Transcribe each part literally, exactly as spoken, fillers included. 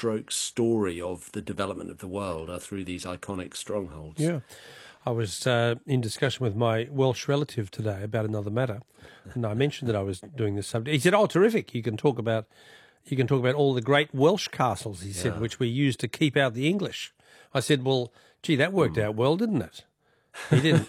stroke story of the development of the world are through these iconic strongholds. Yeah. I was uh, in discussion with my Welsh relative today about another matter, and I mentioned that I was doing this subject. He said, "Oh, terrific! You can talk about you can talk about all the great Welsh castles," he said, Yeah. "which we used to keep out the English." I said, "Well, gee, that worked Mm. out well, didn't it?" He didn't.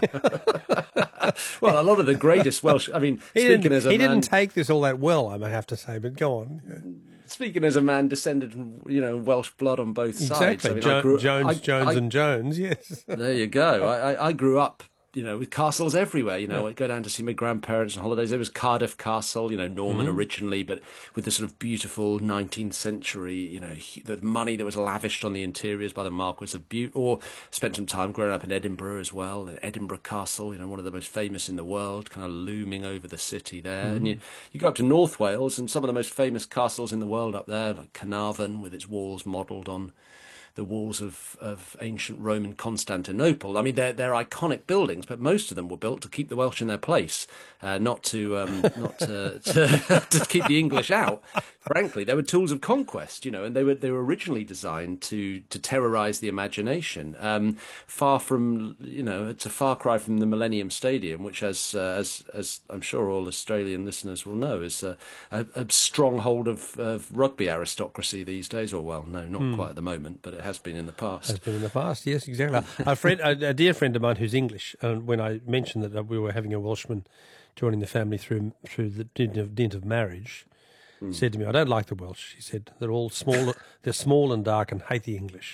Well, a lot of the greatest Welsh. I mean, he speaking didn't, as a he man, didn't take this all that well, I may have to say. But go on. speaking as a man descended from, you know, Welsh blood on both sides. Exactly. I mean, Jo- I grew, Jones, I, Jones, I, and Jones. Yes. There you go. I, I, I grew up, you know, with castles everywhere. You know, yeah. I'd go down to see my grandparents on holidays. There was Cardiff Castle, you know, Norman mm-hmm. originally, but with the sort of beautiful nineteenth century, you know, the money that was lavished on the interiors by the Marquis of Bute. Or spent some time growing up in Edinburgh as well. Edinburgh Castle, you know, one of the most famous in the world, kind of looming over the city there. Mm-hmm. And you, you go up to North Wales, and some of the most famous castles in the world up there, like Carnarvon, with its walls modelled on the walls of, of ancient Roman Constantinople. I mean, they're they're iconic buildings, but most of them were built to keep the Welsh in their place, uh, not to um, not to, to to keep the English out. Frankly, they were tools of conquest, you know, and they were they were originally designed to to terrorise the imagination. Um, far from, you know, it's a far cry from the Millennium Stadium, which, as uh, as as I'm sure all Australian listeners will know, is a, a, a stronghold of, of rugby aristocracy these days. Or well, no, not mm. quite at the moment, but it has been in the past. Has been in the past, yes, exactly. a friend, a, a dear friend of mine who's English, and uh, when I mentioned that we were having a Welshman joining the family through through the dint of, dint of marriage, mm. said to me, "I don't like the Welsh." He said, "They're all small, they're small and dark, and hate the English."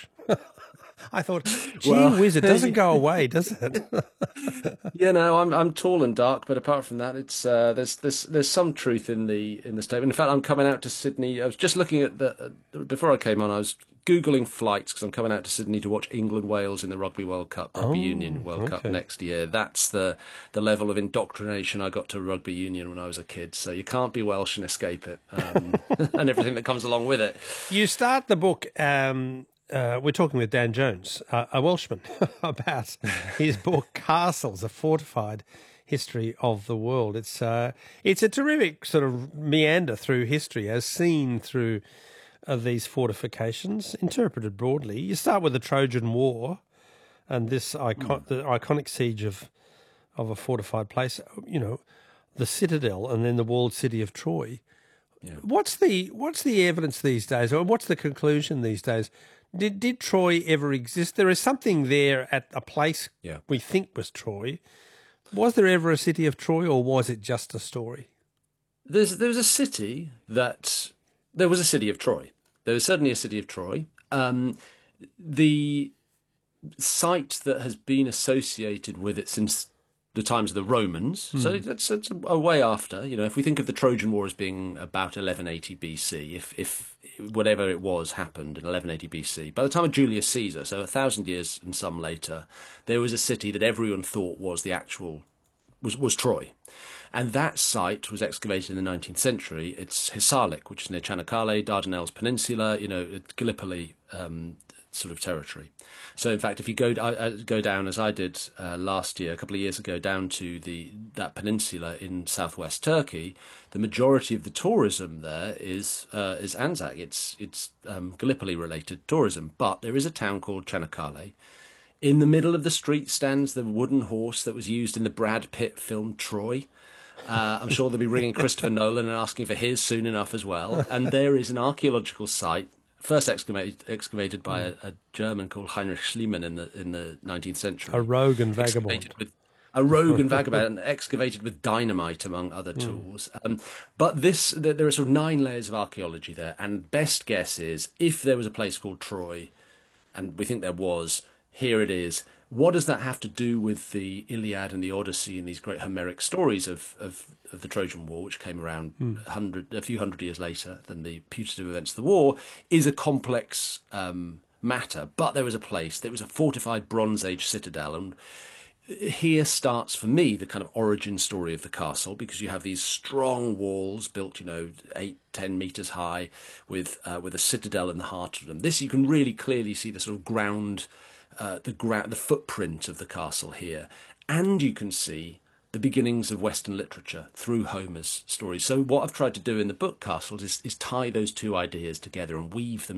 I thought, gee well, whiz, it doesn't go away, does it? You know, I'm I'm tall and dark, but apart from that, it's uh, there's there's there's some truth in the in the statement. In fact, I'm coming out to Sydney. I was just looking at the uh, before I came on. I was Googling flights because I'm coming out to Sydney to watch England Wales in the Rugby World Cup, Rugby oh, Union World okay. Cup next year. That's the the level of indoctrination I got to rugby union when I was a kid. So you can't be Welsh and escape it, um, and everything that comes along with it. You start the book. Um... Uh, we're talking with Dan Jones, uh, a Welshman, about his book Castles, a Fortified History of the World. It's uh, it's a terrific sort of meander through history as seen through uh, these fortifications, interpreted broadly. You start with the Trojan War and this icon- mm. the iconic siege of of a fortified place, you know, the citadel and then the walled city of Troy. Yeah. What's the what's the evidence these days, or what's the conclusion these days? Did did Troy ever exist? There is something there at a place yeah. we think was Troy. Was there ever a city of Troy, or was it just a story? There's there was a city that there was a city of Troy. There was certainly a city of Troy. Um, the site that has been associated with it since the times of the Romans, mm. so that's, that's a way after. You know, if we think of the Trojan War as being about eleven eighty B C, if if whatever it was happened in eleven eighty B C, by the time of Julius Caesar, so a thousand years and some later, there was a city that everyone thought was the actual was was Troy, and that site was excavated in the nineteenth century. It's Hisarlik, which is near Çanakkale, Dardanelles Peninsula, you know, Gallipoli um, sort of territory. So, in fact, if you go uh, go down, as I did uh, last year, a couple of years ago, down to the that peninsula in southwest Turkey, the majority of the tourism there is uh, is Anzac. It's it's um, Gallipoli-related tourism. But there is a town called Çanakkale. In the middle of the street stands the wooden horse that was used in the Brad Pitt film Troy. Uh, I'm sure they'll be ringing Christopher Nolan and asking for his soon enough as well. And there is an archaeological site, first excavated, excavated by a, a German called Heinrich Schliemann in the in the nineteenth century. A rogue and vagabond. With, a rogue and vagabond, and excavated with dynamite, among other tools. Mm. Um, but this, there are sort of nine layers of archaeology there, and best guess is, if there was a place called Troy, and we think there was, here it is. What does that have to do with the Iliad and the Odyssey and these great Homeric stories of, of, of the Trojan War, which came around mm. a, hundred, a few hundred years later than the putative events of the war, is a complex um, matter. But there was a place, there was a fortified Bronze Age citadel, and here starts, for me, the kind of origin story of the castle, because you have these strong walls built, you know, eight, ten metres high, with uh, with a citadel in the heart of them. This, you can really clearly see the sort of ground... Uh, the gra- the footprint of the castle here, and you can see the beginnings of Western literature through Homer's stories. So what I've tried to do in the book Castles is, is tie those two ideas together and weave them